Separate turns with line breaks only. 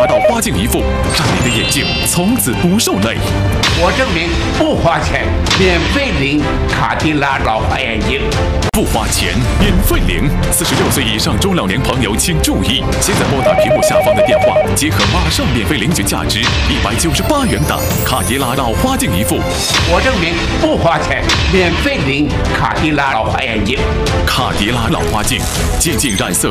老花镜一副，让你的眼睛从此不受累。
我证明不花钱，免费领卡迪拉老花眼镜。
不花钱，免费领。46岁以上中老年朋友请注意，现在拨打屏幕下方的电话，即可马上免费领取价值198元的卡迪拉老花镜一副。
我证明不花钱，免费领卡迪拉老花眼镜。
卡迪拉老花镜，接近染色。